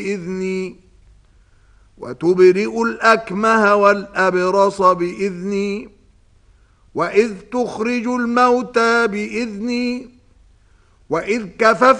بإذني وتبرئ الأكمه والأبرص بإذني وإذ تخرج الموتى بإذني وإذ كففت